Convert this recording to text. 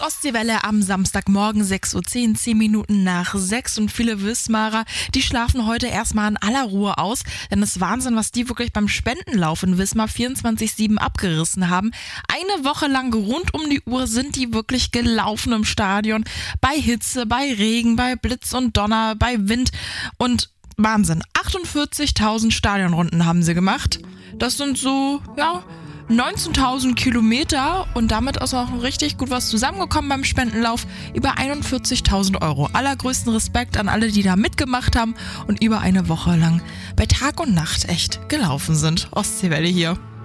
Ostseewelle am Samstagmorgen 6:10 Uhr, 10 Minuten nach 6 und viele Wismarer, die schlafen heute erstmal in aller Ruhe aus, denn es ist Wahnsinn, was die wirklich beim Spendenlauf in Wismar 24/7 abgerissen haben. Eine Woche lang rund um die Uhr sind die wirklich gelaufen im Stadion, bei Hitze, bei Regen, bei Blitz und Donner, bei Wind und Wahnsinn, 48.000 Stadionrunden haben sie gemacht. Das sind so, 19.000 Kilometer und damit ist auch richtig gut was zusammengekommen beim Spendenlauf. Über 41.000 Euro. Allergrößten Respekt an alle, die da mitgemacht haben und über eine Woche lang bei Tag und Nacht echt gelaufen sind. Ostseewelle hier.